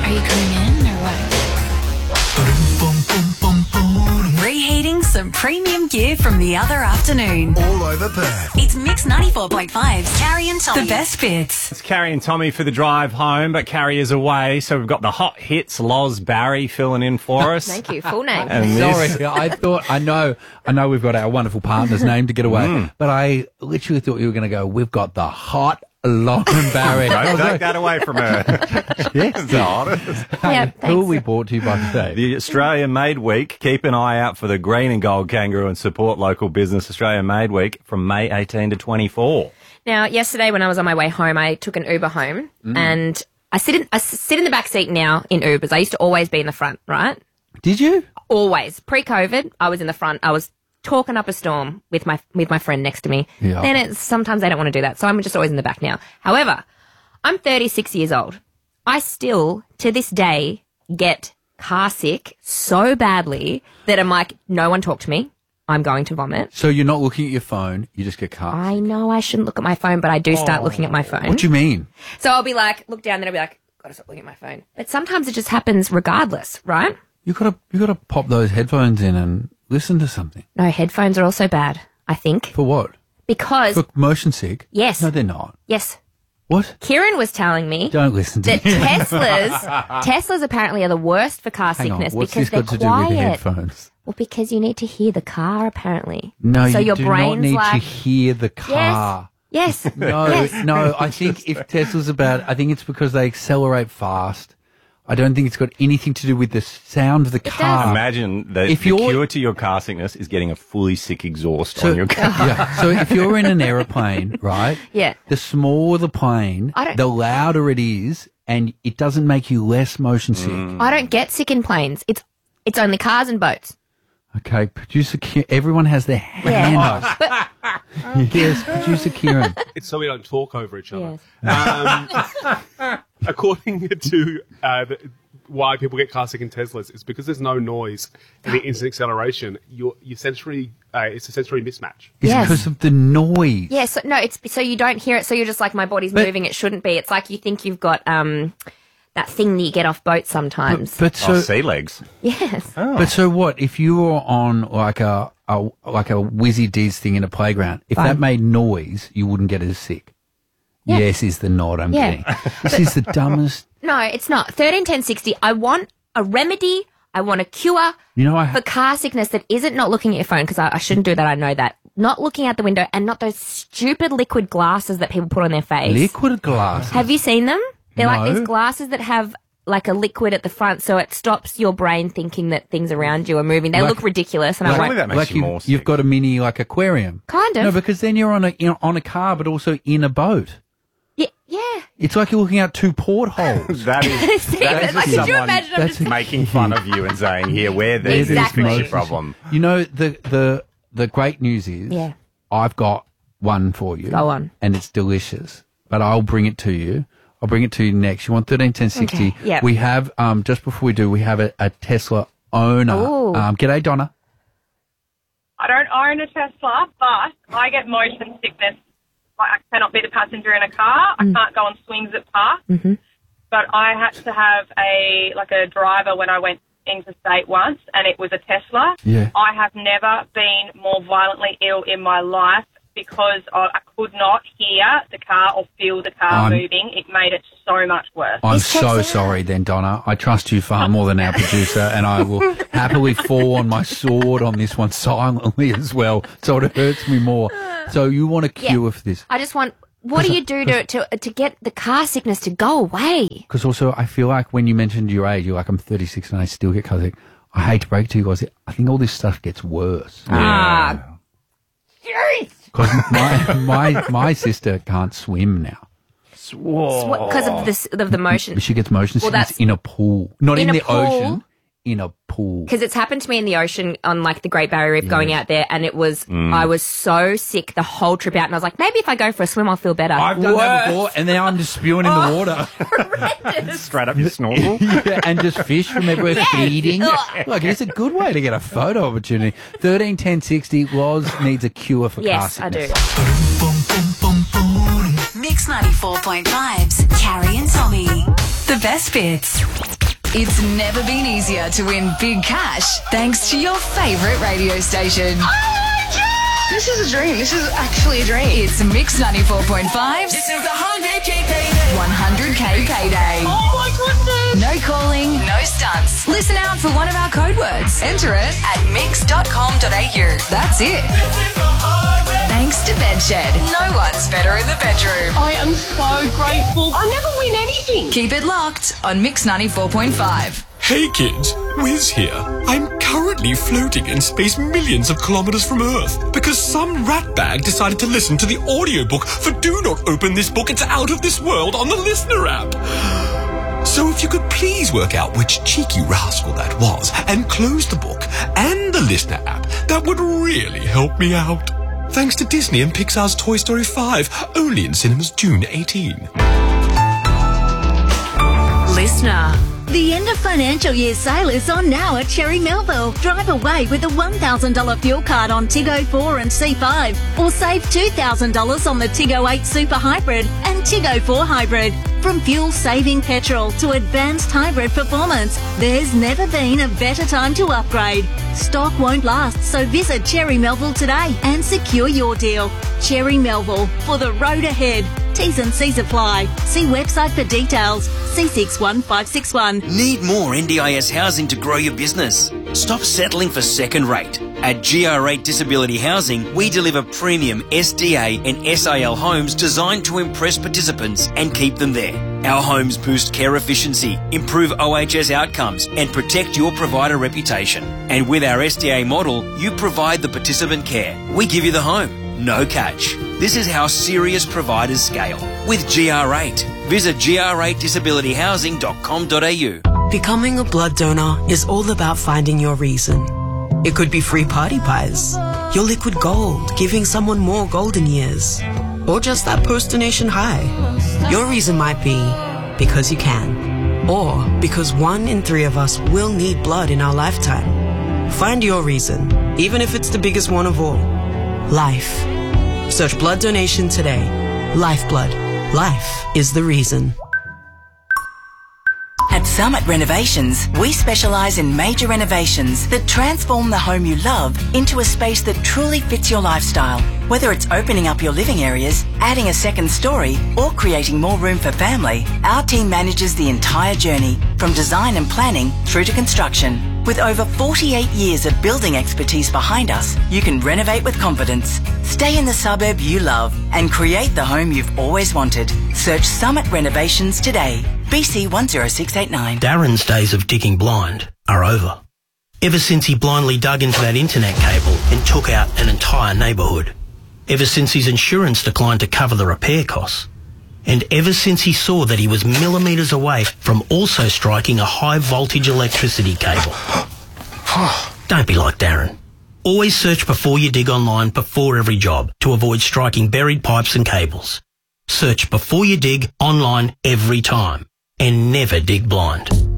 Are you coming in or what? Reheating some premium gear from the other afternoon. All over Perth. It's Mix 94.5's Carrie and Tommy. The best bits. It's Carrie and Tommy for the drive home, but Carrie is away, so we've got the hot hits, Loz Barry filling in for us. Thank you. Full name. And this, Sorry, I know we've got our wonderful partner's name to get away, but I literally thought you were going to go, we've got the hot Lauren Barry. don't take that away from her. Yes, The hottest. Yeah, Who thanks. are we brought to you by today? The Australia Made Week. Keep an eye out for the green and gold kangaroo and support local business. Australia Made Week from May 18 to 24. Now, yesterday when I was on my way home, I took an Uber home and I sit in the back seat now in Ubers. I used to always be in the front, right? Did you? Always. Pre-COVID, I was in the front. I was talking up a storm with my friend next to me. Yeah. Then sometimes they don't want to do that, so I'm just always in the back now. However, I'm 36 years old. I still, to this day, get car sick so badly that I'm like, no one talk to me. I'm going to vomit. So you're not looking at your phone, you just get car. I know I shouldn't look at my phone, but I do start looking at my phone. What do you mean? So I'll be like, look down, then I'll be like, gotta stop looking at my phone. But sometimes it just happens regardless, right? You gotta pop those headphones in and listen to something. No, headphones are also bad, I think. For what? Because, For motion sick? yes, No, they're not. yes. What? Kieran was telling me Don't listen to that me. Teslas apparently are the worst for car Hang on, sickness what's because this they're got to do with the quiet. headphones? Well, because you need to hear the car apparently. No, so you your do brain's not need like, to hear the car. Yes. No, Yes. no. I think if Tesla's about, I think it's because they accelerate fast. I don't think it's got anything to do with the sound of the car. Imagine that If the you're- cure to your car sickness is getting a fully sick exhaust So, on your car. yeah. So if you're in an aeroplane, right? Yeah. The smaller the plane, I don't- the louder it is, and it doesn't make you less motion sick. I don't get sick in planes. It's only cars and boats. Okay, producer Kieran, everyone has their hand up. But Yes, producer Kieran. It's so we don't talk over each other. yes. According to why people get car sick in Teslas, it's because there's no noise in the instant acceleration. Your sensory, it's a sensory mismatch. It's Yes. because of the noise. Yeah, so no, it's so you don't hear it, so you're just like, my body's But- moving, it shouldn't be. It's like you think you've got that thing that you get off boats sometimes. But so, Oh, sea legs. Yes. but so what? If you were on like a Wizzy Diz thing in a playground, if Fine. that made noise, you wouldn't get as sick. Yeah. Yes, is the nod I'm Yeah. getting. This is the dumbest. No, it's not. 13, 10, 60, I want a remedy, I want a cure You know, for car sickness that isn't not looking at your phone, because I shouldn't do that, I know that. Not looking out the window and not those stupid liquid glasses that people put on their face. liquid glass. Have you seen them? They're like No. these glasses that have like a liquid at the front, so it stops your brain thinking that things around you are moving. They Like- look ridiculous, and I'm Surely like, that makes you more sick. You've got a mini like aquarium. kind of. No, because then you're on a car, but also in a boat. yeah. It's like you're looking out two portholes. That is, See, that but, is like, just could you someone imagine? I'm that's just making fun of you and saying, here, wear these, Exactly. fix your problem. You know, the great news is, Yeah. I've got one for you. Go on. And it's delicious. But I'll bring it to you. I'll bring it to you next. You want 13, 10, 60. Okay, yep. We have, just before we do, we have a Tesla owner. Ooh. G'day, Donna. I don't own a Tesla, but I get motion sickness. Like, I cannot be the passenger in a car. I can't go on swings at parks. But I had to have a driver when I went interstate once, and it was a Tesla. Yeah. I have never been more violently ill in my life because I could not hear the car or feel the car moving. It made it so much worse. I'm This checks so out. sorry then, Donna. I trust you far more than our producer, and I will happily fall on my sword on this one silently as well, so it hurts me more. So you want a cure for this? I just want. What do you do to get the car sickness to go away? Because also, I feel like when you mentioned your age, you're like, I'm 36 and I still get car sick. I hate to break it to you guys, I think all this stuff gets worse. Ah, Because my sister can't swim now. because of the motion. She gets motion Well, sickness that's- in a pool. Not in, in a the pool? ocean, in a pool. Because it's happened to me in the ocean on like the Great Barrier Reef going out there, and it was I was so sick the whole trip out, and I was like, maybe if I go for a swim, I'll feel better. I've done that before, and now I'm just spewing in the water. Straight up your snorkel. Yeah, and just fish from everywhere feeding. Ugh. Like, it's a good way to get a photo opportunity. 13, 10, 60, Loz needs a cure for car Yes, I do. sickness. Mix 94.5's Carrie and Tommy. The best bits. It's never been easier to win big cash thanks to your favourite radio station. This is a dream. This is actually a dream. It's Mix 94.5's This is the 100K payday. 100K payday. Oh my goodness. No calling, no stunts. Listen out for one of our code words. Enter it at mix.com.au. That's it. Thanks to Bedshed. No one's better in the bedroom. I am so grateful. I never win anything. Keep it locked on Mix 94.5. Hey kids, Wiz here. I'm currently floating in space millions of kilometers from Earth because some ratbag decided to listen to the audiobook for Do Not Open This Book, It's Out of This World on the Listener app. So if you could please work out which cheeky rascal that was and close the book and the Listener app, that would really help me out. Thanks to Disney and Pixar's Toy Story 5, only in cinemas June 18. Listener. The end of financial year sale is on now at Cherry Melville. Drive away with a $1,000 fuel card on Tiggo 4 and C5, or save $2,000 on the Tiggo 8 Super Hybrid and Tiggo 4 Hybrid. From fuel-saving petrol to advanced hybrid performance, there's never been a better time to upgrade. Stock won't last, so visit Cherry Melville today and secure your deal. Cherry Melville, for the road ahead. T's and C's apply. See website for details. C61561. Need more NDIS housing to grow your business? Stop settling for second rate. At GR8 Disability Housing, we deliver premium SDA and SIL homes designed to impress participants and keep them there. Our homes boost care efficiency, improve OHS outcomes, and protect your provider reputation. And with our SDA model, you provide the participant care. We give you the home. No catch. This is how serious providers scale. With GR8. Visit gr8disabilityhousing.com.au. Becoming a blood donor is all about finding your reason. It could be free party pies, your liquid gold, giving someone more golden years, or just that post-donation high. Your reason might be because you can, or because 1 in 3 of us will need blood in our lifetime. Find your reason, even if it's the biggest one of all. Life. Search blood donation today. Lifeblood. Life is the reason. At Summit Renovations, we specialise in major renovations that transform the home you love into a space that truly fits your lifestyle. Whether it's opening up your living areas, adding a second story, or creating more room for family, our team manages the entire journey, from design and planning through to construction. With over 48 years of building expertise behind us, you can renovate with confidence, stay in the suburb you love, and create the home you've always wanted. Search Summit Renovations today. BC 10689. Darren's days of digging blind are over. Ever since he blindly dug into that internet cable and took out an entire neighbourhood. Ever since his insurance declined to cover the repair costs. And ever since he saw that he was millimetres away from also striking a high voltage electricity cable. Don't be like Darren. Always search before you dig online before every job to avoid striking buried pipes and cables. Search before you dig online every time and never dig blind.